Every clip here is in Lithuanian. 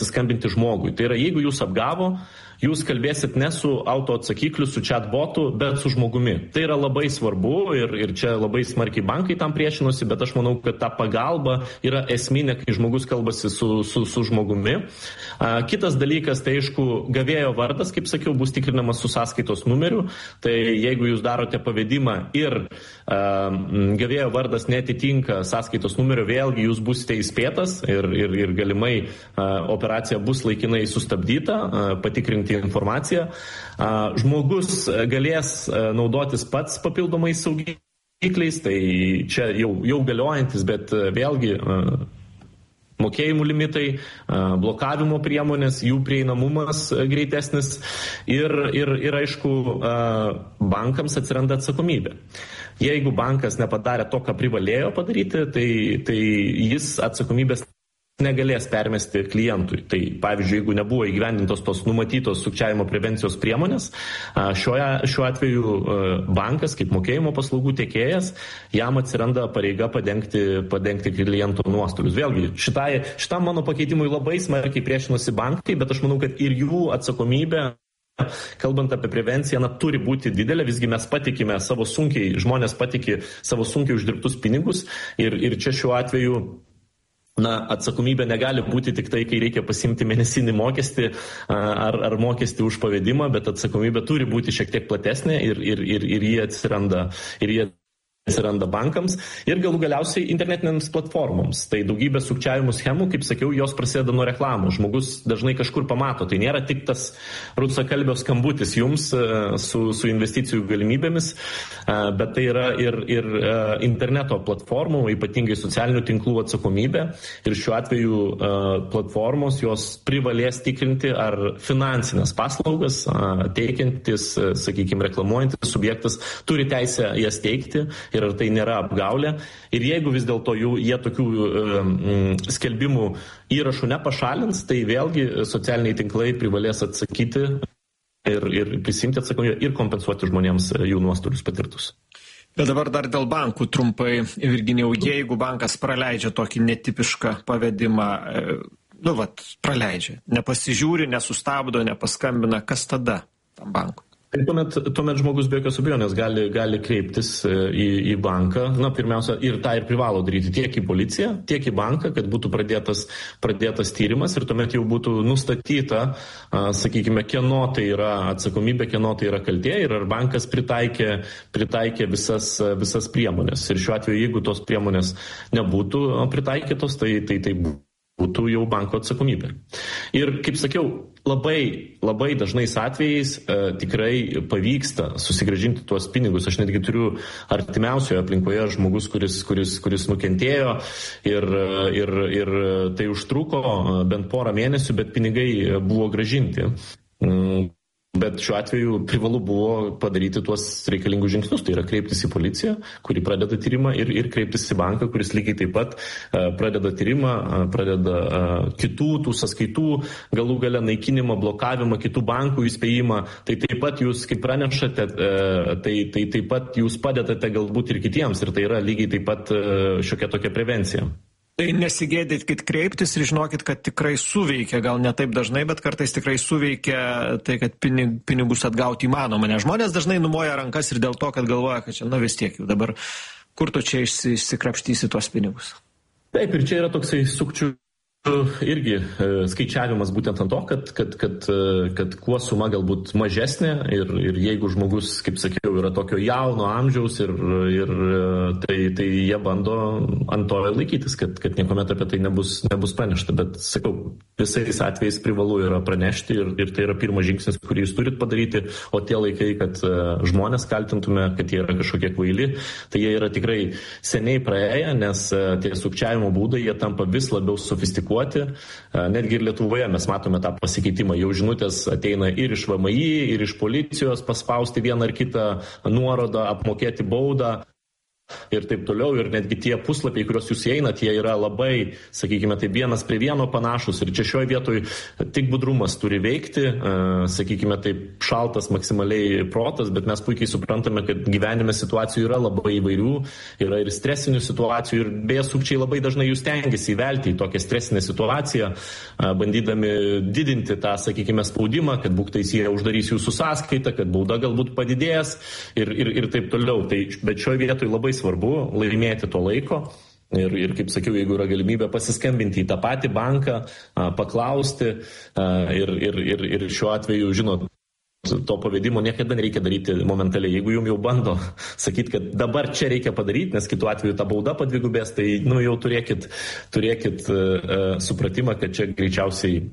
skambinti žmogui. Tai yra, jeigu jūs apgavo, jūs kalbėsit ne su autoatsakikliu, su chatbotu, bet su žmogumi. Tai yra labai svarbu ir čia labai smarkiai bankai tam priešinosi, bet aš manau, kad ta pagalba yra esminė, kai žmogus kalbasi su žmogumi. Kitas dalykas, tai aišku, gavėjo vardas, kaip sakiau, bus tikrinamas su sąskaitos numeriu. Tai jeigu jūs darote pavedimą ir gavėjo vardas netitinka sąskaitos numerio, vėlgi jūs busite įspėtas ir galimai operacija bus laikinai sustabdyta, patikrinti informaciją. Žmogus galės naudotis pats papildomais saugikliais, tai čia jau galiojantis, bet vėlgi mokėjimų limitai, blokavimo priemonės, jų prieinamumas greitesnis ir aišku, bankams atsiranda atsakomybė. Jeigu bankas nepadarė to, ką privalėjo padaryti, tai jis atsakomybės negalės permesti klientui. Tai pavyzdžiui, jeigu nebuvo įgyvendintos tos numatytos sukčiavimo prevencijos priemonės, šiuo atveju bankas kaip mokėjimo paslaugų tiekėjas, jam atsiranda pareiga padengti klientų nuostolius. Vėlgi, šitam mano pakeitimui labai smarkiai priešinosi bankai, bet aš manau, kad ir jų atsakomybė, kalbant apie prevenciją, turi būti didelė, visgi mes patikime žmonės patiki savo sunkiai uždirbtus pinigus ir čia šiuo atveju atsakomybė negali būti tik tai, kai reikia pasimti mėnesinį mokestį ar mokestį už pavedimą, bet atsakomybė turi būti šiek tiek platesnė ir jie atsiranda bankams ir galų galiausiai internetinėms platformoms. Tai daugybė sukčiavimų schemų, kaip sakiau, jos prasideda nuo reklamų. Žmogus dažnai kažkur pamato. Tai nėra tik tas rusakalbio skambutis jums su investicijų galimybėmis, bet tai yra ir interneto platformų, ypatingai socialinių tinklų atsakomybė. Ir šiuo atveju platformos jos privalės tikrinti, ar finansinės paslaugas teikiantis, sakykime, reklamuojantis subjektas turi teisę jas teikti ir ar tai nėra apgaulė. Ir jeigu vis dėlto jie tokių skelbimų įrašų nepašalins, tai vėlgi socialiniai tinklai privalės atsakyti ir prisimti atsakomybę ir kompensuoti žmonėms jų nuostolius patirtus. Bet dabar dar dėl bankų trumpai, Virginijau, jeigu bankas praleidžia tokį netipišką pavedimą, praleidžia, nepasižiūri, nesustabdo, nepaskambina, kas tada tam bankui? Tai tuomet žmogus be jokios abejonės gali kreiptis į banką. Pirmiausia, ir tą ir privalo daryti tiek į policiją, tiek į banką, kad būtų pradėtas tyrimas ir tuomet jau būtų nustatyta, sakykime, kieno tai yra atsakomybė, kieno tai yra kaltė ir ar bankas pritaikė visas priemonės. Ir šiuo atveju, jeigu tos priemonės nebūtų pritaikytos, tai būtų jau banko atsakomybė. Ir, kaip sakiau, labai dažnais atvejais tikrai pavyksta susigrąžinti tuos pinigus. Aš netgi turiu artimiausioje aplinkoje žmogus, kuris nukentėjo ir tai užtruko bent porą mėnesių, bet pinigai buvo grąžinti. Bet šiuo atveju privalu buvo padaryti tuos reikalingus žingsnius, tai yra kreiptis į policiją, kuri pradeda tyrimą ir kreiptis į banką, kuris lygiai taip pat pradeda tyrimą, pradeda kitų tų sąskaitų, galų gale naikinimą, blokavimą, kitų bankų įspėjimą. Tai taip pat jūs, kaip pranešate, tai taip pat jūs padedate galbūt ir kitiems ir tai yra lygiai taip pat šiokia tokia prevencija. Tai nesigėdykit kreiptis ir žinokit, kad tikrai suveikia, gal ne taip dažnai, bet kartais tikrai suveikia tai, kad pinigus atgauti įmanoma. Nes žmonės dažnai numoja rankas ir dėl to, kad galvoja, kad čia, vis tiek jau dabar, kur tu čia išsikrapštysi tuos pinigus. Taip, ir čia yra toksai sukčių irgi skaičiavimas būtent ant to, kad kuo suma galbūt mažesnė ir jeigu žmogus, kaip sakiau, yra tokio jauno amžiaus ir tai jie bando ant to laikytis, kad niekuomet apie tai nebus pranešta. Bet, sakau, visais atvejais privalu yra pranešti ir tai yra pirmas žingsnis, kurį jūs turit padaryti, o tie laikai, kad žmonės kaltintume, kad jie yra kažkokie kvaili, tai jie yra tikrai seniai praėję, nes tie sukčiavimo būdai, jie tampa vis labiau sofistikuoti. Netgi ir Lietuvoje mes matome tą pasikeitimą. Jau žinutės ateina ir iš VMI, ir iš policijos paspausti vieną ar kitą nuorodą, apmokėti baudą. ir taip toliau, ir netgi tie puslapiai, kuriuos jūs einat, jie yra labai, sakykime, tai vienas prie vieno panašus, ir čia šioje vietoje tik budrumas turi veikti, sakykime, taip šaltas maksimaliai protas, bet mes puikiai suprantame, kad gyvenime situacijų yra labai įvairių, yra ir stresinių situacijų, ir beje, sukčiai labai dažnai jūs stengiasi įvelti į tokią stresinę situaciją, bandydami didinti tą, sakykime, spaudimą, kad būktais jie uždarys jūsų sąskaitą, kad bauda galbūt padidės ir taip toliau. Tai, bet šioje vietoje labai svarbu laimėti to laiko ir kaip sakiau, jeigu yra galimybė pasiskambinti į tą patį banką, paklausti ir šiuo atveju, žinot, to pavedimo niekada nereikia daryti momentaliai. Jeigu jums jau bando sakyti, kad dabar čia reikia padaryti, nes kitu atveju ta bauda padvigubės, tai jau turėkit supratimą, kad čia greičiausiai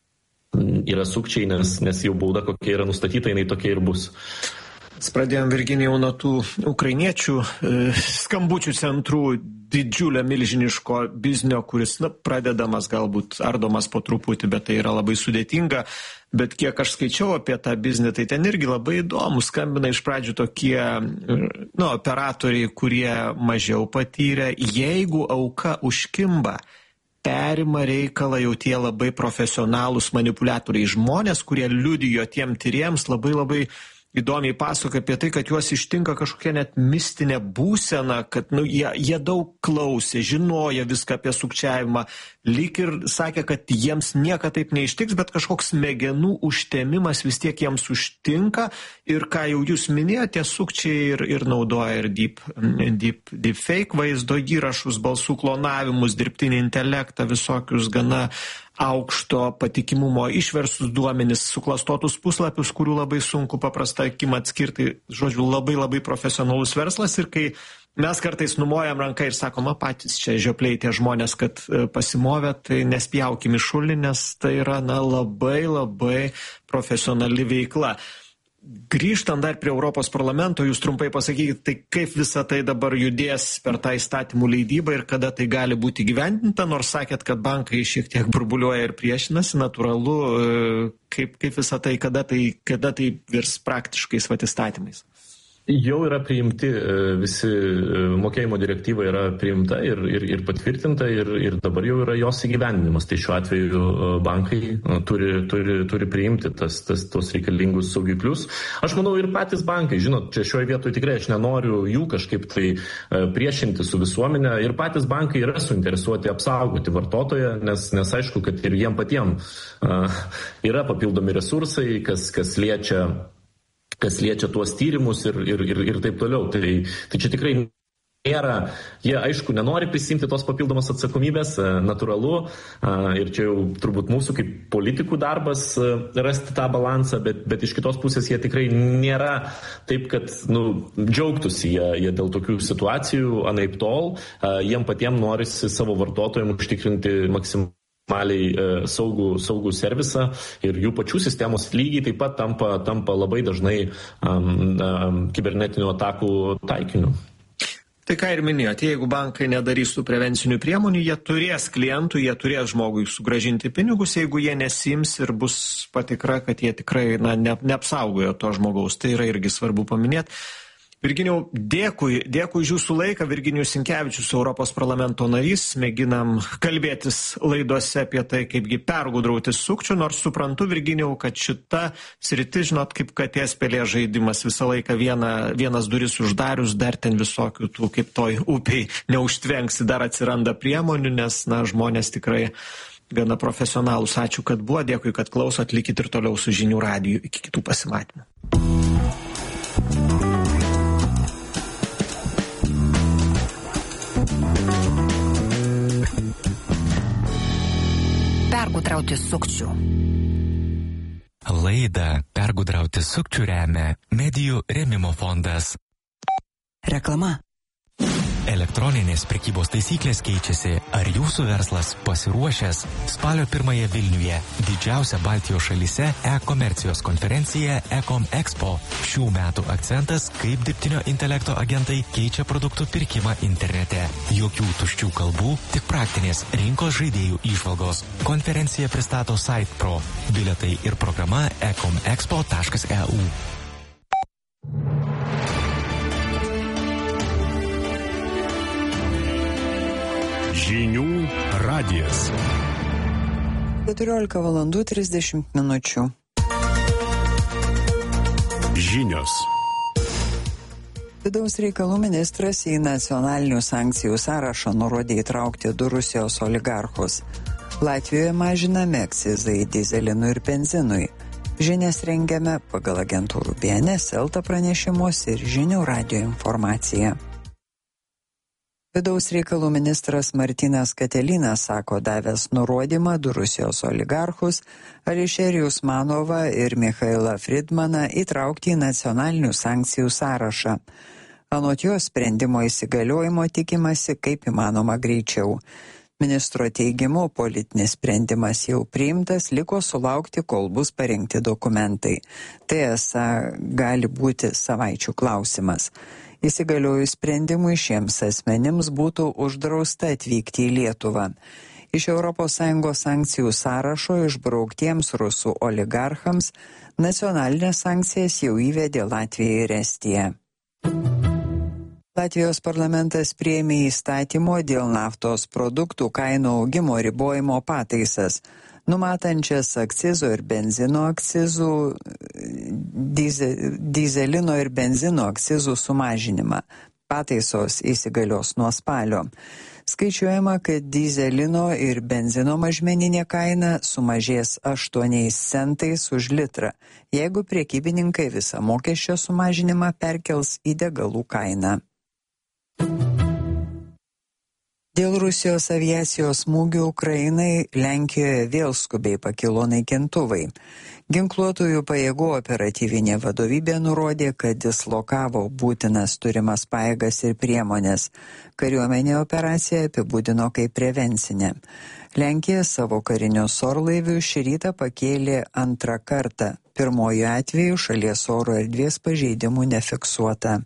yra sukčiai, nes jau bauda kokia yra nustatyta, jinai tokia ir bus. Pradėjom, Virginijau, nuo tų ukrainiečių skambučių centrų, didžiulio milžiniško biznio, kuris pradedamas, galbūt ardomas po truputį, bet tai yra labai sudėtinga. Bet kiek aš skaičiau apie tą biznį, tai ten irgi labai įdomu. Skambina iš pradžių tokie operatoriai, kurie mažiau patyrę. Jeigu auka užkimba, perima reikalą jau tie labai profesionalūs manipuliatoriai, žmonės, kurie liudijo tiem tyriems, labai įdomiai pasakoja apie tai, kad juos ištinka kažkokia net mistinė būsena, kad jie daug klausė, žinojo viską apie sukčiavimą, lyg ir sakė, kad jiems nieka taip neištiks, bet kažkoks smegenų užtemimas vis tiek jiems užtinka, ir ką jau jūs minėjote, tie sukčiai ir naudoja ir deepfake vaizdo įrašus, balsų klonavimus, dirbtinį intelektą, visokius gana aukšto patikimumo išversus duomenis, suklastotus puslapius, kurių labai sunku paprasta akim atskirti. Žodžiu, labai profesionalus verslas, ir kai mes kartais numojam ranką ir sakoma, patys čia žiopliai tie žmonės, kad pasimovė, tai nespjaukim į šulį, nes tai yra labai profesionali veikla. Grįžtant dar prie Europos parlamento, jūs trumpai pasakykite, tai kaip visa tai dabar judės per tą įstatymų leidybą ir kada tai gali būti įgyvendinta, nors sakėt, kad bankai šiek tiek burbuliuoja ir priešinasi, natūralu, kaip visa tai, kada tai virs praktiškais įstatymais? Jau yra priimti, visi mokėjimo direktyva yra priimta ir patvirtinta, ir dabar jau yra jos įgyvendinimas. Tai šiuo atveju bankai turi priimti tos reikalingus saugiklius. Aš manau, ir patys bankai, žinot, čia šioje vietoje tikrai aš nenoriu jų kažkaip tai priešinti su visuomenė, ir patys bankai yra suinteresuoti apsaugoti vartotoją, nes aišku, kad ir jiem patiem yra papildomi resursai, kas liečia tuos tyrimus ir taip toliau. Tai čia tikrai nėra, jie aišku nenori prisimti tos papildomos atsakomybės, natūralu, ir čia jau turbūt mūsų kaip politikų darbas rasti tą balansą, bet iš kitos pusės jie tikrai nėra taip, kad džiaugtųsi jie dėl tokių situacijų, anaip tol, jiem patiem norisi savo vartotojams užtikrinti maksimaliai saugų servisą, ir jų pačių sistemos lygiai taip pat tampa labai dažnai kibernetinių atakų taikiniu. Tai ką ir minėjote, jeigu bankai nedarys tų prevencinių priemonių, jie turės klientų, jie turės žmogui sugrąžinti pinigus, jeigu jie nesiims ir bus patikra, kad jie tikrai neapsaugojo to žmogaus. Tai yra irgi svarbu paminėti. Virginijau, dėkui už jūsų laiką. Virginijus Sinkevičius, Europos parlamento narys. Mėginam kalbėtis laidose apie tai, kaipgi pergudrauti sukčių, nors suprantu, Virginijau, kad šita sritis, žinot, kaip katės pelės žaidimas, visą laiką vienas duris uždarius, dar ten visokių tų, kaip toj upiai neužtvenksi, dar atsiranda priemonių, nes žmonės tikrai gana profesionalūs. Ačiū, kad buvo, dėkui, kad klausot, likit ir toliau su Žinių radiju. Iki kitų pasimatymų. Pergudrauti sukčių. Laidą Pergudrauti sukčių remia Medijų rėmimo fondas. Reklama. Elektroninės prekybos taisyklės keičiasi. Ar jūsų verslas pasiruošęs? Spalio 1 Vilniuje didžiausia Baltijos šalyse e-komercijos konferencija Ecom Expo. Šių metų akcentas, kaip dirbtinio intelekto agentai keičia produktų pirkimą internete. Jokių tuščių kalbų, tik praktinės rinkos žaidėjų įžvalgos. Konferencija pristato SitePro. Bilietai ir programa ecomexpo.eu. Žinių radijas. 14:30 min. Žinios. Vidaus reikalų ministras į nacionalinių sankcijų sąrašą nurodė įtraukti 2 Rusijos oligarchus. Latvijoje mažinami akcizai dyzelinui ir benzinui. Žinias rengiame pagal agentūrų BNS, Elta pranešimus ir Žinių radijo informaciją. Vidaus reikalų ministras Martynas Katelinas sako davęs nurodymą 2 Rusijos oligarchus Ališerijų Usmanovą ir Michailą Fridmaną įtraukti į nacionalinių sankcijų sąrašą. Anot jo sprendimo įsigaliojimo tikimasi kaip įmanoma greičiau. Ministro teigimu, politinis sprendimas jau priimtas, liko sulaukti, kol bus parengti dokumentai. Tai esą gali būti savaičių klausimas. Įsigaliojus sprendimui šiems asmenims būtų uždrausta atvykti į Lietuvą. Iš ES sankcijų sąrašo išbrauktiems rusų oligarchams nacionalinės sankcijas jau įvedė Latvija ir Estija. Latvijos parlamentas priėmė įstatymo dėl naftos produktų kainų augimo ribojimo pataisas, numatančias akcizo ir benzino akcizų, dyzelino ir benzino akcizų sumažinimą. Pataisos įsigalios nuo spalio. Skaičiuojama, kad dyzelino ir benzino mažmeninė kaina sumažės 8 centais už litrą, jeigu prekybininkai visą mokesčio sumažinimą perkels į degalų kainą. Dėl Rusijos aviacijos smūgių Ukrainai Lenkijoje vėl skubiai pakilo naikintuvai. Ginkluotųjų pajėgų operatyvinė vadovybė nurodė, kad dislokavo būtinas turimas pajėgas ir priemonės. Kariuomenė operaciją apibūdino kaip prevencinę. Lenkija savo karinius orlaivius šį rytą pakėlė 2 kartą. Pirmoju atveju šalies oro erdvės pažeidimų nefiksuota.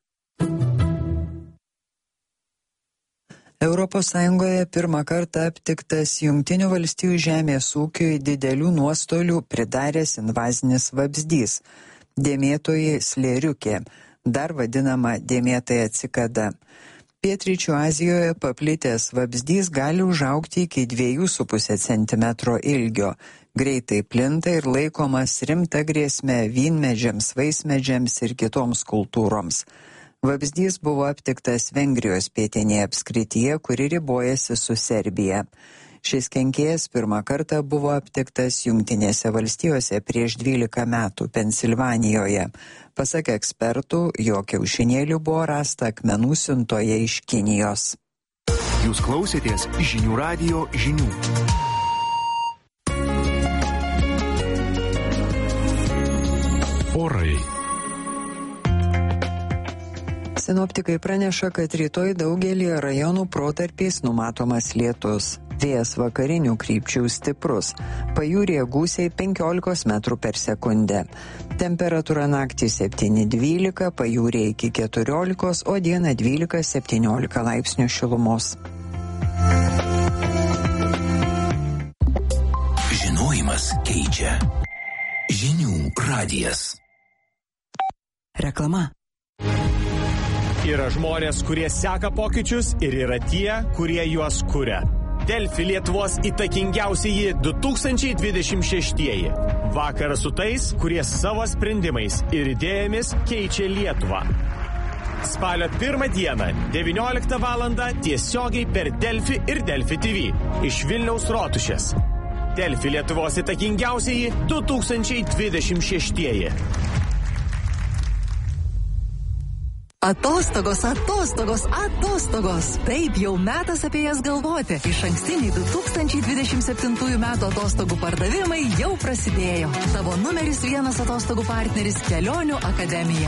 Europos Sąjungoje pirmą kartą aptiktas Jungtinių valstijų žemės ūkiui didelių nuostolių pridaręs invazinis vabzdys – dėmėtoji slėriukė, dar vadinama dėmėtąja cikada. Pietryčių Azijoje paplitęs vabzdys gali užaugti iki 2,5 cm ilgio. Greitai plinta ir laikomas rimta grėsme vynmedžiams, vaismedžiams ir kitoms kultūroms. Vabzdys buvo aptiktas Vengrijos pietinėje apskrityje, kuri ribojasi su Serbija. Šis kenkėjas pirmą kartą buvo aptiktas Jungtinėse valstijose prieš 12 metų Pensilvanijoje. Pasak ekspertų, jo kiaušinėlių buvo rasta akmenų siuntoje iš Kinijos. Jūs klausėtės Žinių radijo žinių. Orai. Sinoptikai praneša, kad rytoj daugelį rajonų protarpiais numatomas lietus. Vėjas vakarinių krypčių stiprus. Pajūryje gūsiai 15 metrų per sekundę. Temperatūra naktį 7-12, pajūryje iki 14, o dieną 12-17 laipsnių šilumos. Žinojimas keičia. Žinių radijas. Reklama. Yra žmonės, kurie seka pokyčius ir yra tie, kurie juos kuria. Delfi Lietuvos įtakingiausieji 2026. Vakaras su tais, kurie savo sprendimais ir idėjomis keičia Lietuvą. Spalio 1 dieną, 19 val. Tiesiogiai per Delfi ir Delfi TV iš Vilniaus Rotušės. Delfi Lietuvos įtakingiausieji 2026. Atostogos, atostogos, atostogos. Taip, jau metas apie jas galvoti. Išankstiniai 2027 metų atostogų pardavimai jau prasidėjo. Tavo numeris 1 atostogų partneris Kelionių akademija.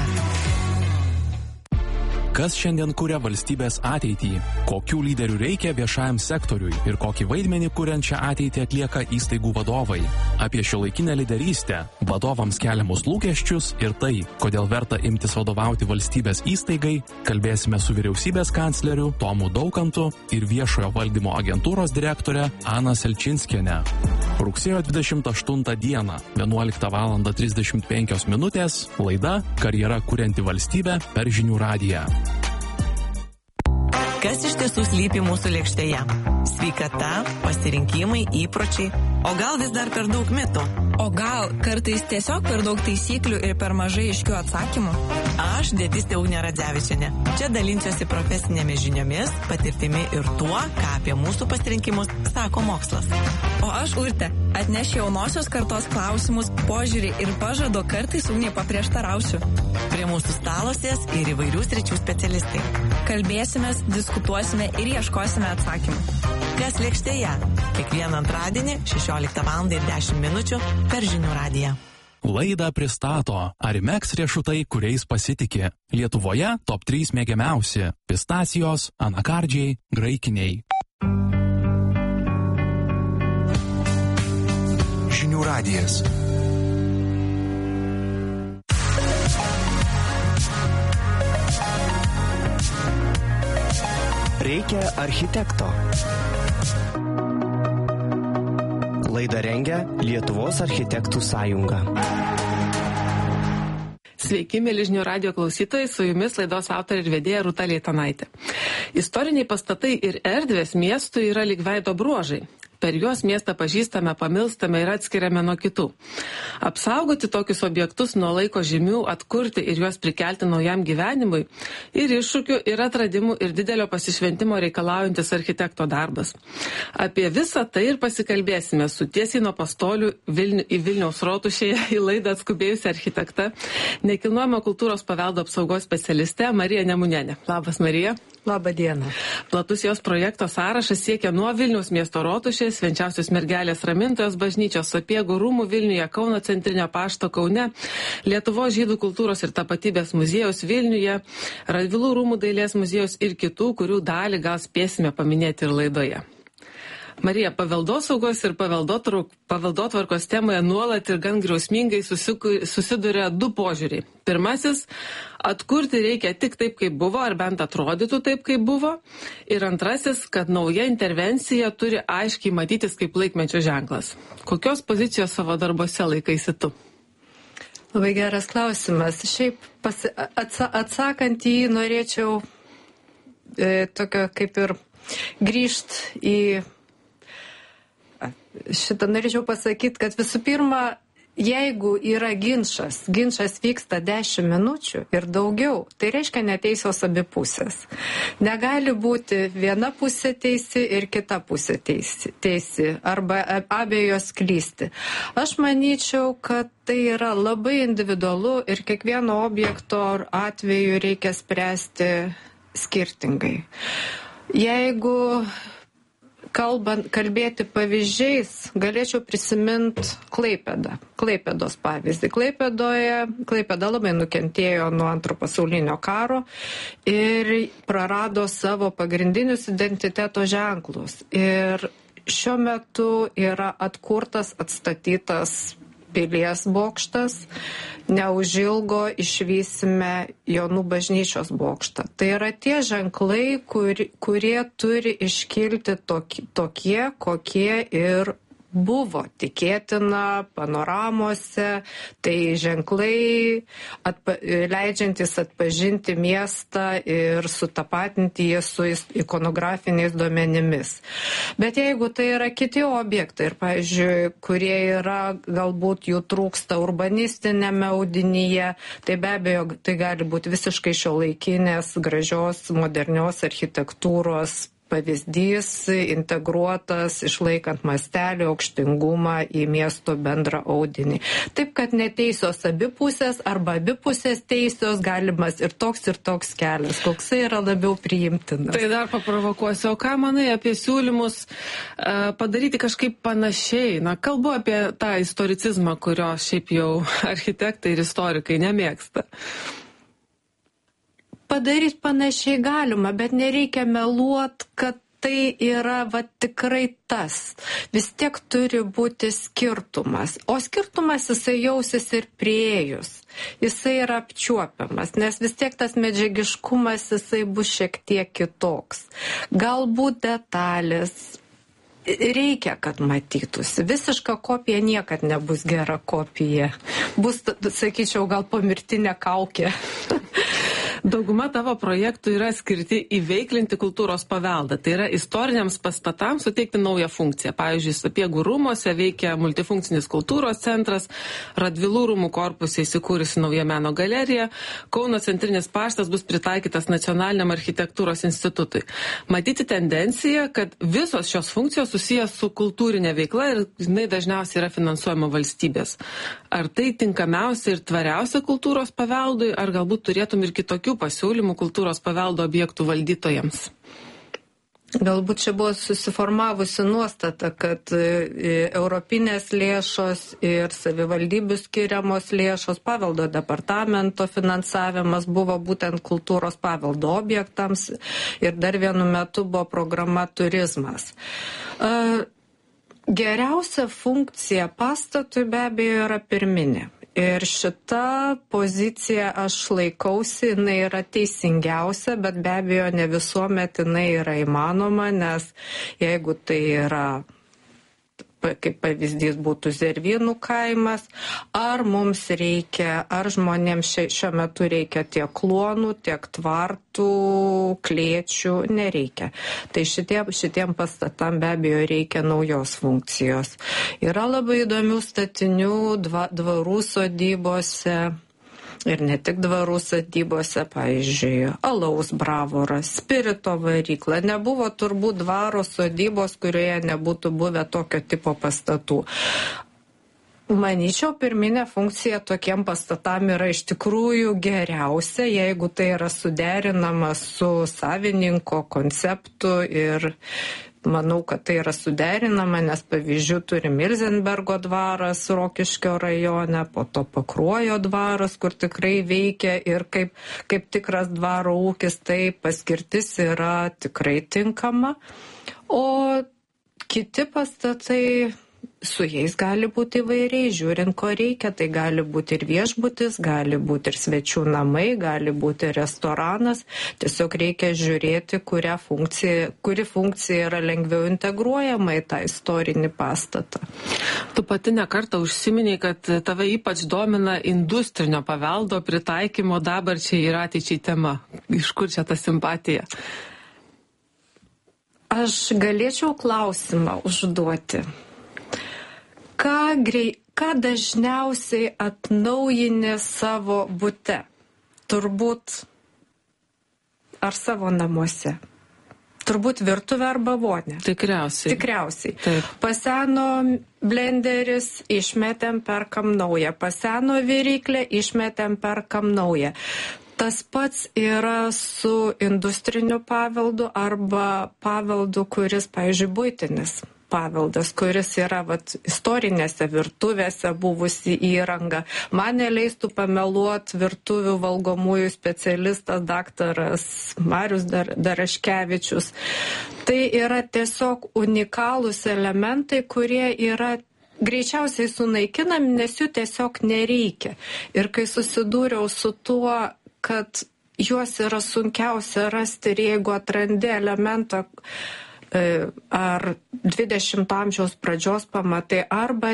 Kas šiandien kuria valstybės ateitį? Kokių lyderių reikia viešajam sektoriui ir kokį vaidmenį kuriant šią ateitį atlieka įstaigų vadovai? Apie šiuolaikinę lyderystę, vadovams keliamus lūkesčius ir tai, kodėl verta imtis vadovauti valstybės įstaigai, kalbėsime su vyriausybės kancleriu Tomu Daukantu ir viešojo valdymo agentūros direktore Ana Selčinskiene. Rugsėjo 28 dieną, 11 val. 35 minutės, laida Karjera kurianti valstybę per Žinių radiją. Kas iš tiesų slypi mūsų lėkštėje? Sveikata, pasirinkimai, įpročiai, o gal vis dar per daug mitų? O gal kartais tiesiog per daug taisyklių ir per mažai aiškių atsakymų? Aš, dietistė Ugnė Radzevičienė. Čia dalinsiuosi profesinėmis žiniomis, patirtimi ir tuo, ką apie mūsų pasirinkimus sako mokslas. O aš, Urtė, atnešiu jaunosios kartos klausimus, požiūrį ir pažadu kartais Ugnė paprieštarausiu. Prie mūsų stalo sės ir įvairių sričių specialistai. Kalbėsimės, diskutuosime ir ieškosime atsakymų. Kas lėkštėje? Kiekvieną antradienį 16:10 per Žinių radiją. Laidą pristato Arimex riešutai, kuriais pasitikė. Lietuvoje top 3 mėgiamiausi – pistacijos, anakardžiai, graikiniai. Žinių radijas. Reikia architekto. Laidą rengia Lietuvos architektų sąjunga. Sveiki, mėly Žinių radijo klausytojai, su jumis laidos autorė ir vedėja Rūta Leitonaitė. Istoriniai pastatai ir erdvės miestų yra lyg veido bruožai. Per juos miestą pažįstame, pamilstame ir atskiriame nuo kitų. Apsaugoti tokius objektus nuo laiko žymių, atkurti ir juos prikelti naujam gyvenimui ir iššūkių, ir atradimų, ir didelio pasišventimo reikalaujantis architekto darbas. Apie visą tai ir pasikalbėsime su tiesiai nuo pastolių į Vilniaus rotušėje į laidą atskubėjusią architektą, nekilnojamo kultūros paveldo apsaugos specialistę Mariją Nemunienę. Labas, Marija. Labą dieną. Platus jos projekto sąrašas siekia nuo Vilniaus miesto rotušės, Švenčiausios mergelės ramintojos bažnyčios, Sapiegų rūmų Vilniuje, Kauno centrinio pašto Kaune, Lietuvos žydų kultūros ir tapatybės muziejaus Vilniuje, Radvilų rūmų dailės muziejaus ir kitų, kurių dalį gal spėsime paminėti ir laidoje. Marija, paveldosaugos ir paveldotvarkos temoje nuolat ir gan griausmingai susiduria du požiūriai. Pirmasis – atkurti reikia tik taip, kaip buvo, ar bent atrodytų taip, kaip buvo. Ir antrasis – kad nauja intervencija turi aiškiai matytis kaip laikmečio ženklas. Kokios pozicijos savo darbose laikaisi tu? Labai geras klausimas. Šiaip atsakant į jį norėčiau tokio kaip ir grįžt į šitą norėčiau pasakyti, kad visų pirma, jeigu yra ginčas vyksta 10 minučių ir daugiau, tai reiškia neteisios abi pusės. Negali būti viena pusė teisi ir kita pusė teisi, arba abiejos klysti. Aš manyčiau, kad tai yra labai individualu ir kiekvieno objekto atveju reikia spręsti skirtingai. Jeigu kalbėti pavyzdžiais, galėčiau prisiminti Klaipėdos pavyzdį. Klaipėda labai nukentėjo nuo Antro pasaulinio karo ir prarado savo pagrindinius identiteto ženklus. Ir šiuo metu yra atkurtas, atstatytas pilies bokštas, neužilgo išvysime Jonų bažnyčios bokštą. Tai yra tie ženklai, kurie turi iškilti tokie, kokie ir buvo tikėtina panoramose, tai ženklai leidžiantis atpažinti miestą ir sutapatinti jį su ikonografiniais duomenimis. Bet jeigu tai yra kiti objektai ir, pavyzdžiui, kurie yra, galbūt jų trūksta urbanistinėme audinyje, tai be abejo tai gali būti visiškai šiuolaikinės, gražios, modernios architektūros pavyzdys, integruotas, išlaikant mastelį, aukštingumą į miesto bendrą audinį. Taip, kad neteisios abi pusės arba abi pusės teisios, galimas ir toks kelias, koksai yra labiau priimtinas. Tai dar paprovokuosiu, o ką manai apie siūlymus padaryti kažkaip panašiai? Na, kalbu apie tą istoricizmą, kurio šiaip jau architektai ir istorikai nemėgsta. Padaryti panašiai galima, bet nereikia meluot, kad tai yra tikrai tas. Vis tiek turi būti skirtumas. O skirtumas jisai jausis ir priėjus. Jisai yra apčiuopiamas, nes vis tiek tas medžiagiškumas jisai bus šiek tiek kitoks. Galbūt detalės reikia, kad matytųsi. Visiška kopija niekad nebus gera kopija. Bus, sakyčiau, gal pomirtinė kaukė. Dauguma tavo projektų yra skirti įveiklinti kultūros paveldą. Tai yra istoriniams pastatams suteikti naują funkciją. Pavyzdžiui, Sapiegų rūmuose veikia multifunkcinis kultūros centras, Radvilų rūmų korpuse įsikūrusi nauja meno galerija, Kauno centrinis paštas bus pritaikytas Nacionaliniam architektūros institutui. Matyti tendenciją, kad visos šios funkcijos susijęs su kultūrinė veikla ir jinai dažniausiai yra finansuojama valstybės. Ar tai tinkamiausia ir tvariausia kultūros paveldui, ar galbūt turėtum ir kitokių pasiūlymų kultūros paveldo objektų valdytojams? Galbūt čia buvo susiformavusi nuostata, kad europinės lėšos ir savivaldybių skiriamos lėšos, paveldo departamento finansavimas buvo būtent kultūros paveldo objektams ir dar vienu metu buvo programa turizmas. Geriausia funkcija pastatui be abejo yra pirminė. Ir šita pozicija aš laikausi, jinai yra teisingiausia, bet be abejo ne visuomet jinai yra įmanoma, nes jeigu tai yra, kaip pavyzdys būtų Zervynų kaimas, ar mums reikia, ar žmonėms šiuo metu reikia tiek kluonų, tiek tvartų, klėčių, nereikia. Tai šitiem pastatam be abejo reikia naujos funkcijos. Yra labai įdomių statinių dvarų sodybose. Ir ne tik dvarų sodybose, pavyzdžiui, alaus bravoras, spirito varykla. Nebuvo turbūt dvaro sodybos, kurioje nebūtų buvę tokio tipo pastatų. Manyčiau, pirminė funkcija tokiem pastatam yra iš tikrųjų geriausia, jeigu tai yra suderinama su savininko konceptu ir manau, kad tai yra suderinama, nes pavyzdžių turi Milzenbergo dvaras Rokiškio rajone, po to Pakruojo dvaras, kur tikrai veikia ir kaip tikras dvaro ūkis, tai paskirtis yra tikrai tinkama. O kiti pastatai, su jais gali būti įvairiai, žiūrint, ko reikia. Tai gali būti ir viešbutis, gali būti ir svečių namai, gali būti restoranas. Tiesiog reikia žiūrėti, kuri funkcija yra lengviau integruojama į tą istorinį pastatą. Tu pati ne kartą užsiminiai, kad tave ypač domina industrinio paveldo pritaikymo dabarčiai ir ateičiai tema. Iš kur čia ta simpatija? Aš galėčiau klausimą užduoti. Ką dažniausiai atnaujini savo bute? Turbūt ar savo namuose? Turbūt virtuvę arba vonę. Tikriausiai. Taip. Paseno blenderis, išmetėm, perkam naują. Paseno viryklę, išmetėm, perkam naują. Tas pats yra su industriniu paveldu arba paveldu, kuris, pavyzdžiui, buitinis paveldas, kuris yra istorinėse virtuvėse buvusi įranga. Man neleistų pameluoti virtuvių valgomųjų specialistas daktaras Marius Daraškevičius. Tai yra tiesiog unikalūs elementai, kurie yra greičiausiai sunaikinami, nes jų tiesiog nereikia. Ir kai susidūriau su tuo, kad juos yra sunkiausia rasti ir jeigu atrandi elementą ar 20 amžiaus pradžios pamatai, arba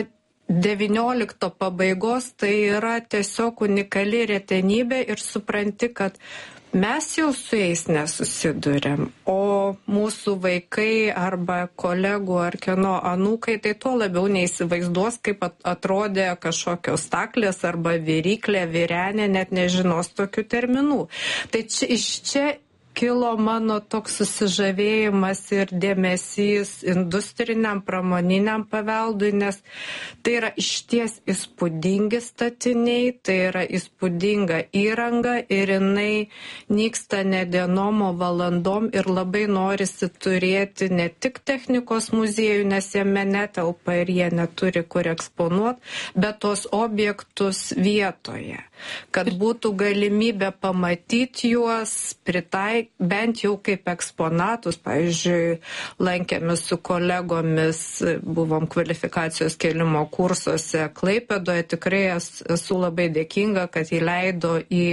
19 pabaigos, tai yra tiesiog unikali retenybė ir supranti, kad mes jau su jais nesusidurėm, o mūsų vaikai arba kolegų ar kieno anūkai tai tuo labiau neįsivaizduos, kaip atrodė kažkokios staklės arba viryklė, virenė, net nežinos tokių terminų. Tai iš čia kilo mano toks susižavėjimas ir dėmesys industriniam, pramoniniam paveldui, nes tai yra išties įspūdingi statiniai, tai yra įspūdinga įranga ir jinai nyksta ne dienom, o valandom ir labai norisi turėti ne tik technikos muziejų, nes jame netelpa ir jie neturi kur eksponuoti, bet tos objektus vietoje, kad būtų galimybė pamatyti juos, bent jau kaip eksponatus. Pavyzdžiui, lankėmės su kolegomis, buvom kvalifikacijos kėlimo kursuose Klaipėdoje. Tikrai esu labai dėkinga, kad įleido į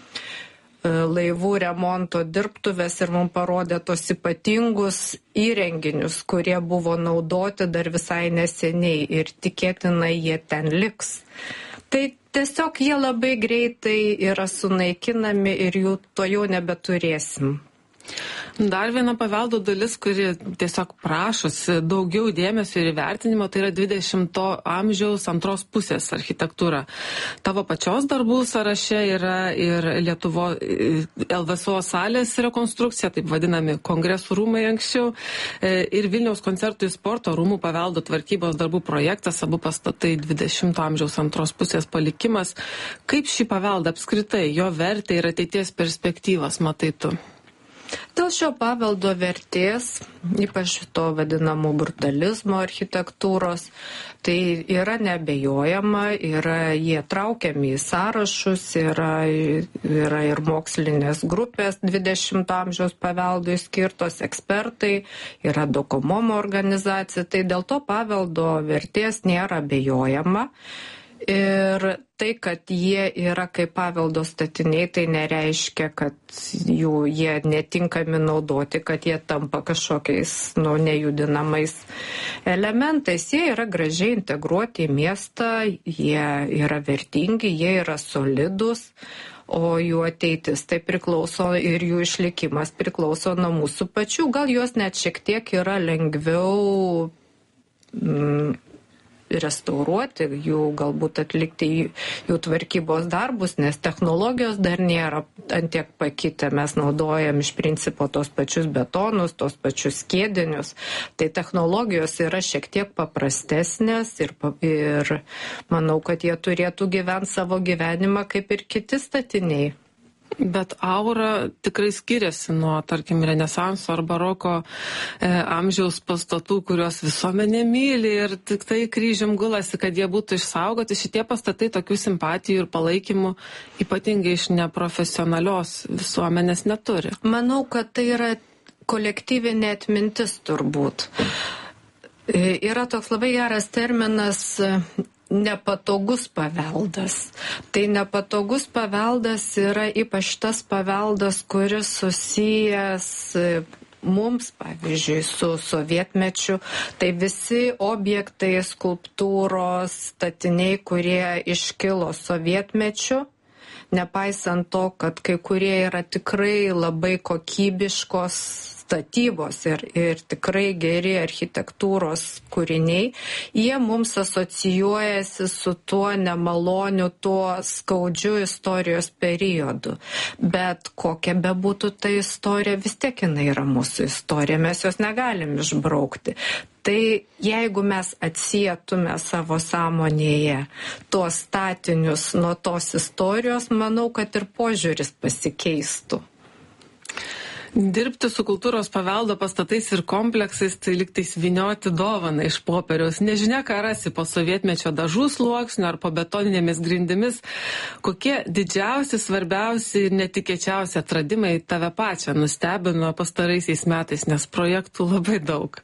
laivų remonto dirbtuvės ir mums parodė tos ypatingus įrenginius, kurie buvo naudoti dar visai neseniai ir tikėtina jie ten liks. Tai tiesiog jie labai greitai yra sunaikinami ir jų to jau nebeturėsim. Dar viena paveldo dalis, kuri tiesiog prašosi daugiau dėmesio ir įvertinimo, tai yra 20 amžiaus antros pusės architektūra. Tavo pačios darbų sąraše yra ir Lietuvo LVSO salės rekonstrukcija, taip vadinami kongresų rūmai anksčiau, ir Vilniaus koncertų ir sporto rūmų paveldo tvarkybos darbų projektas, abu pastatai 20 amžiaus antros pusės palikimas. Kaip šį paveldą apskritai, jo vertę ir ateities perspektyvas matai tu? Dėl šio paveldo vertės, ypač to vadinamo brutalizmo architektūros, tai yra neabejojama, jie traukiami į sąrašus, yra ir mokslinės grupės 20 amžiaus paveldui skirtos, ekspertai, yra Dokomomo organizacija, tai dėl to paveldo vertės nėra abejojama. Ir tai, kad jie yra kaip paveldo statiniai, tai nereiškia, kad jie netinkami naudoti, kad jie tampa kažkokiais nejudinamais elementais. Jie yra gražiai integruoti į miestą, jie yra vertingi, jie yra solidus, o jų ateitis tai priklauso ir jų išlikimas priklauso nuo mūsų pačių. Gal juos net šiek tiek yra lengviau restauruoti, jų galbūt atlikti jų tvarkybos darbus, nes technologijos dar nėra ant tiek pakitę. Mes naudojam iš principo tos pačius betonus, tos pačius skiedinius. Tai technologijos yra šiek tiek paprastesnės ir manau, kad jie turėtų gyventi savo gyvenimą kaip ir kiti statiniai. Bet aura tikrai skiriasi nuo, tarkim, Renesanso ar baroko amžiaus pastatų, kuriuos visuomenė myli ir tik tai kryžium gulasi, kad jie būtų išsaugoti. Šitie pastatai tokių simpatijų ir palaikymų ypatingai iš neprofesionalios visuomenės neturi. Manau, kad tai yra kolektyvinė atmintis turbūt. Yra toks labai geras terminas nepatogus paveldas. Tai nepatogus paveldas yra ypač tas paveldas, kuris susijęs mums, pavyzdžiui, su sovietmečiu. Tai visi objektai, skulptūros, statiniai, kurie iškilo sovietmečiu, nepaisant to, kad kai kurie yra tikrai labai kokybiškos statybos ir tikrai geri architektūros kūriniai, jie mums asocijuojasi su tuo nemaloniu, tuo skaudžiu istorijos periodu. Bet kokia bebūtų ta istorija, vis tiek jinai yra mūsų istorija, mes jos negalim išbraukti. Tai jeigu mes atsietume savo sąmonėje tuos statinius nuo tos istorijos, manau, kad ir požiūris pasikeistų. Dirbti su kultūros paveldo pastatais ir kompleksais, tai liktais vynioti dovaną iš popieriaus. Nežinia, ką rasi po sovietmečio dažų sluoksnių ar po betoninėmis grindimis. Kokie didžiausi, svarbiausi ir netikėčiausi atradimai tave pačią nustebino pastaraisiais metais, nes projektų labai daug?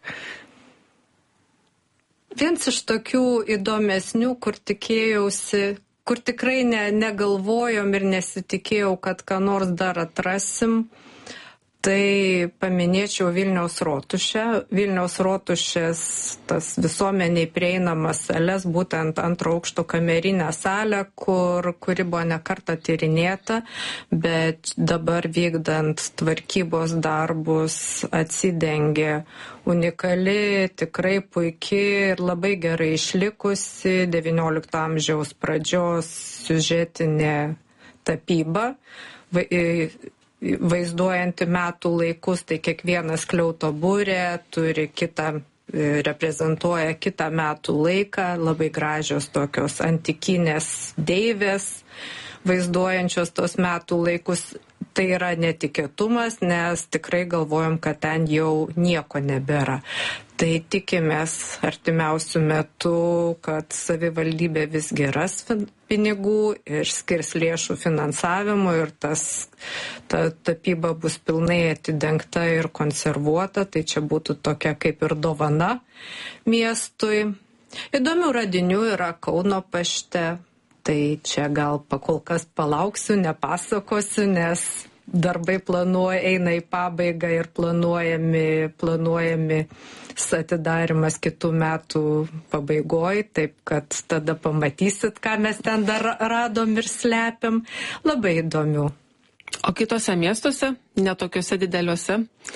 Vienas iš tokių įdomesnių, kur tikėjausi, kur tikrai negalvojom ir nesitikėjau, kad ką nors dar atrasim, tai paminėčiau Vilniaus rotušę. Vilniaus rotušės tas visuomeniai prieinamas sales, būtent antro aukšto kamerinę salę, kuri buvo nekartą tyrinėta, bet dabar vykdant tvarkybos darbus atsidengė unikali, tikrai puikiai ir labai gerai išlikusi 19 amžiaus pradžios siužetinė tapyba. Vaizduojanti metų laikus, tai kiekvienas skliauto burė turi reprezentuoja kitą metų laiką, labai gražios tokios antikinės deivės, vaizduojančios tos metų laikus. Tai yra netikėtumas, nes tikrai galvojom, kad ten jau nieko nebėra. Tai tikimės artimiausių metų, kad savivaldybė visgi ras pinigų ir skirs lėšų finansavimui ir ta tapyba bus pilnai atidengta ir konservuota. Tai čia būtų tokia kaip ir dovana miestui. Įdomių radinių yra Kauno pašte. Tai čia gal kol kas palauksiu, nepasakosiu, nes darbai eina į pabaigą ir planuojami atidarimas kitų metų pabaigoj, taip kad tada pamatysit, ką mes ten dar radom ir slepiam. Labai įdomių. O kitose miestuose, netokiuose dideliuose?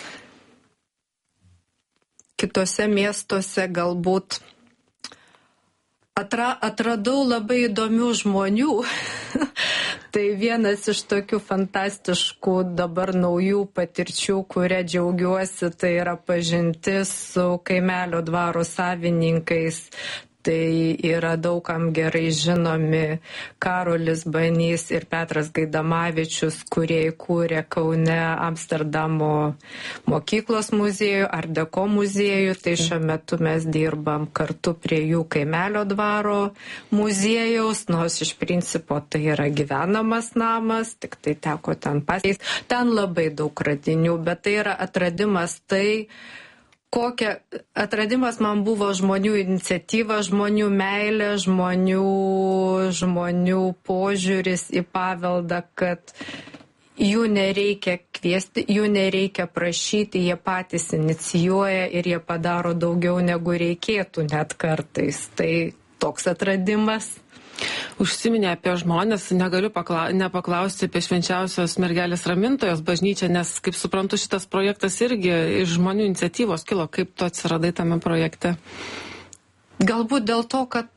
Kitose miestuose galbūt atradau labai įdomių žmonių. Tai vienas iš tokių fantastiškų dabar naujų patirčių, kuria džiaugiuosi, tai yra pažintis su Kaimelio dvaro savininkais. Tai yra daugam gerai žinomi Karolis Banys ir Petras Gaidamavičius, kurie įkūrė Kaune Amsterdamo mokyklos muziejų, Art Deco muziejų. Tai šiuo metu mes dirbam kartu prie jų Kaimelio dvaro muziejaus, nors iš principo tai yra gyvenamas namas, tik tai teko ten pasikeis. Ten labai daug radinių, bet tai yra atradimas atradimas man buvo žmonių iniciatyva, žmonių meilė, žmonių požiūris į paveldą, kad jų nereikia kviesti, jų nereikia prašyti, jie patys inicijuoja ir jie padaro daugiau negu reikėtų net kartais. Tai toks atradimas. Užsiminė apie žmonės, negaliu nepaklausti apie Švenčiausios mergelės ramintojos bažnyčią, nes, kaip suprantu, šitas projektas irgi iš žmonių iniciatyvos kilo. Kaip tu atsiradai tame projekte? Galbūt dėl to, kad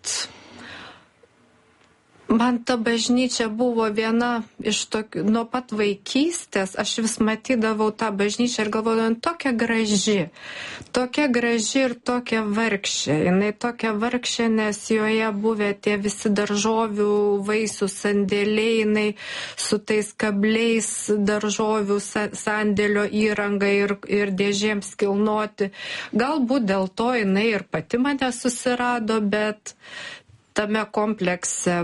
man ta bažnyčia buvo viena iš tokių, nuo pat vaikystės, aš vis matydavau tą bažnyčią ir galvodavau, tokia graži ir tokia vargšė. Jinai tokia vargšė, nes joje buvę tie visi daržovių, vaisių sandėliai, jinai su tais kabliais daržovių sandėlio įranga ir dėžėms kilnoti. Galbūt dėl to jinai ir pati mane susirado, bet tame komplekse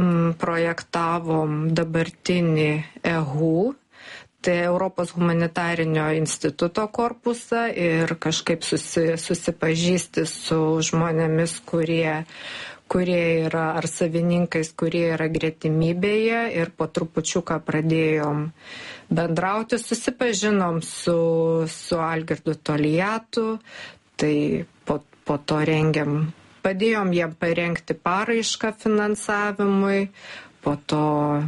projektavom dabartinį EHU, tai Europos humanitarinio instituto korpusą, ir kažkaip susipažįsti su žmonėmis, kurie yra ar savininkais, kurie yra gretimybėje, ir po trupučiuką pradėjom bendrauti, susipažinom su Algirdu Tolijatu, tai po to padėjom jiem parengti paraišką finansavimui, po to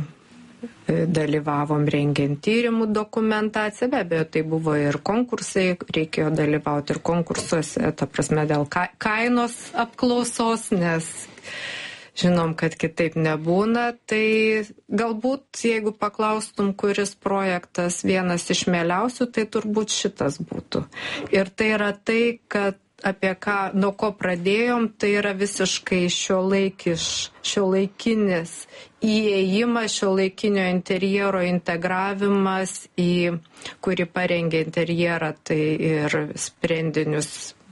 dalyvavom rengiant tyrimų dokumentaciją, be abejo, tai buvo ir konkursai, reikėjo dalyvauti ir konkursuose, ta prasme dėl kainos apklausos, nes žinom, kad kitaip nebūna. Tai galbūt, jeigu paklaustum, kuris projektas vienas iš mieliausių, tai turbūt šitas būtų. Ir tai yra tai, kad nuo ko pradėjom, tai yra visiškai šiuolaikinis įėjimas, šiuolaikinio interjero integravimas, kurį parengė interjerą, tai ir sprendinius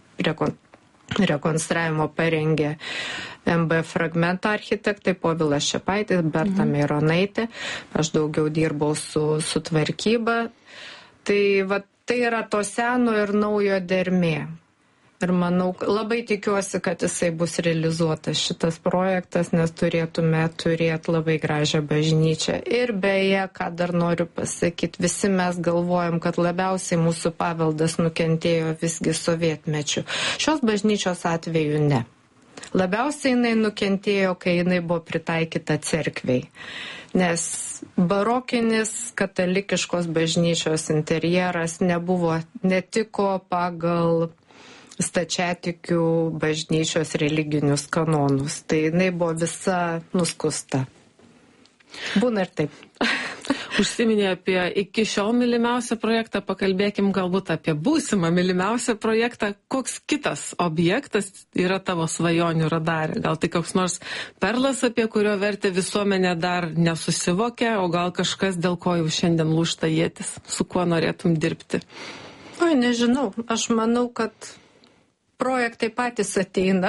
rekonstravimo parengė MB Fragmento architektai, Povilas Šepaitis, Berta Meironaitė. Aš daugiau dirbau su tvarkyba. Tai yra to seno ir naujo dermė. Ir manau, labai tikiuosi, kad jisai bus realizuotas šitas projektas, nes turėtume turėti labai gražią bažnyčią. Ir beje, ką dar noriu pasakyti, visi mes galvojam, kad labiausiai mūsų paveldas nukentėjo visgi sovietmečiu. Šios bažnyčios atveju ne. Labiausiai jinai nukentėjo, kai jinai buvo pritaikyta cerkvei. Nes barokinis katalikiškos bažnyčios interjeras netiko pagal stačiatikių bažnyčios religinius kanonus. Tai jinai buvo visa nuskusta. Būna ir taip. Užsiminė apie iki šiol mylimiausią projektą, pakalbėkim galbūt apie būsimą mylimiausią projektą. Koks kitas objektas yra tavo svajonių radare? Gal tai koks nors perlas, apie kurio vertę visuomenė dar nesusivokia, o gal kažkas, dėl ko jau šiandien lūžta ietis? Su kuo norėtum dirbti? Nežinau. Aš manau, kad projektai patys ateina.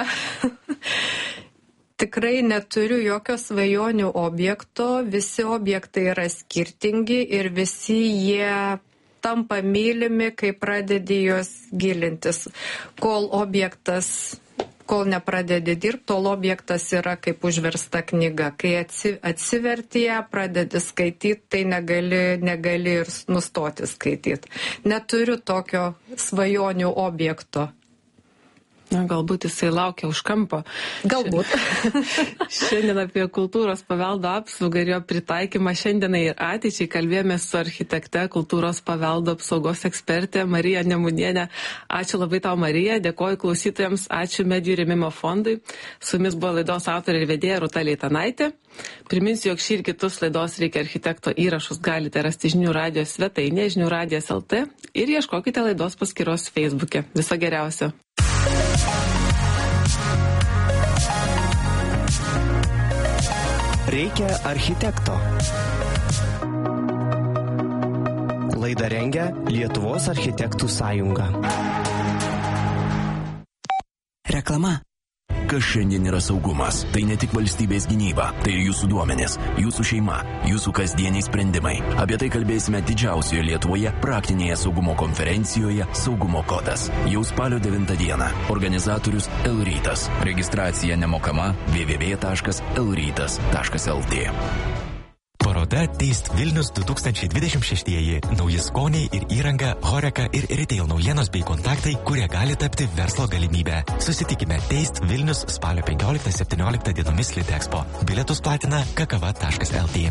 Tikrai neturiu jokio svajonių objekto, visi objektai yra skirtingi ir visi jie tampa mylimi, kai pradedi juos gilintis. Kol objektas kol nepradedi dirbti, tol objektas yra kaip užversta knyga. Kai atsiverti ją, pradedi skaityti, tai negali ir nustoti skaityti. Neturiu tokio svajonių objekto. Na, galbūt jisai laukia už kampo. Galbūt. Šiandien apie kultūros paveldo apsaugą ir jo pritaikymą šiandienai ir ateičiai kalbėjome su architekte, kultūros paveldo apsaugos ekspertė Marija Nemunienė. Ačiū labai tau, Marija, dėkoju klausytojams, ačiū Medijų rėmimo fondui. Su jumis buvo laidos autorė ir vedėja Rūta Leitanaitė. Priminsiu, jog šį ir kitus laidos Reikia architekto įrašus galite rasti Žinių radijos svetainėje Žinių radijas LT ir ieškokite laidos paskyros Facebook'e. Viso geriausio. Reikia architekto. Laidą rengia Lietuvos architektų sąjunga. Reklama. Kas šiandien yra saugumas? Tai ne tik valstybės gynyba, tai ir jūsų duomenės, jūsų šeima, jūsų kasdieniai sprendimai. Apie tai kalbėsime didžiausioje Lietuvoje praktinėje saugumo konferencijoje Saugumo kodas. Jau spalio 9 dieną. Organizatorius Elrytas. Registracija nemokama www.elrytas.lt. Paroda Taste Vilnius 2026. Nauji skoniai ir įranga, Horeca ir retail naujienos bei kontaktai, kurie gali tapti verslo galimybę. Susitikime Taste Vilnius spalio 15-17 dienomis Litexpo. Bilietus platina kakava.lt.